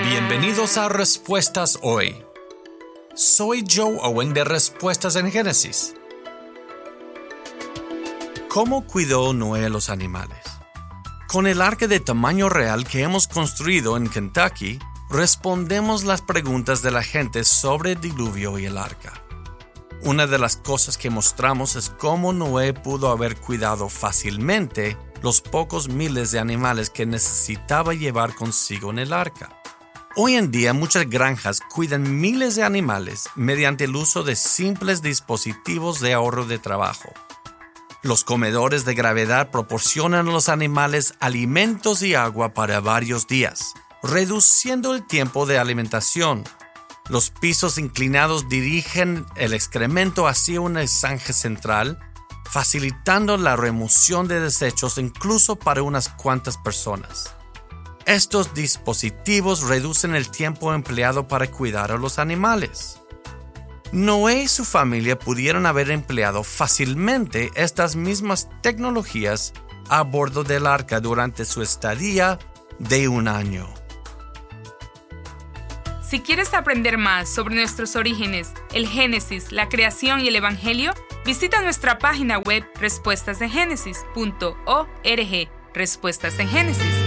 Bienvenidos a Respuestas Hoy. Soy Joe Owen de Respuestas en Génesis. ¿Cómo cuidó Noé a los animales? Con el arca de tamaño real que hemos construido en Kentucky, respondemos las preguntas de la gente sobre el diluvio y el arca. Una de las cosas que mostramos es cómo Noé pudo haber cuidado fácilmente los pocos miles de animales que necesitaba llevar consigo en el arca. Hoy en día muchas granjas cuidan miles de animales mediante el uso de simples dispositivos de ahorro de trabajo. Los comedores de gravedad proporcionan a los animales alimentos y agua para varios días, reduciendo el tiempo de alimentación. Los pisos inclinados dirigen el excremento hacia una zanja central, facilitando la remoción de desechos incluso para unas cuantas personas. Estos dispositivos reducen el tiempo empleado para cuidar a los animales. Noé y su familia pudieron haber empleado fácilmente estas mismas tecnologías a bordo del arca durante su estadía de un año. Si quieres aprender más sobre nuestros orígenes, el Génesis, la creación y el Evangelio, visita nuestra página web respuestasengénesis.org. Respuestas en Génesis.